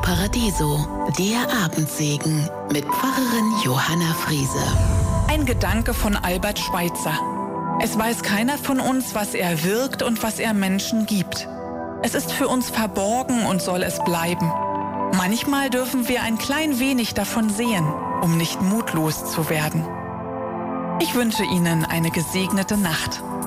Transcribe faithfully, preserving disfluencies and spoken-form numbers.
Paradiso, der Abendsegen mit Pfarrerin Johanna Friese. Ein Gedanke von Albert Schweitzer. Es weiß keiner von uns, was er wirkt und was er Menschen gibt. Es ist für uns verborgen und soll es bleiben. Manchmal dürfen wir ein klein wenig davon sehen, um nicht mutlos zu werden. Ich wünsche Ihnen eine gesegnete Nacht.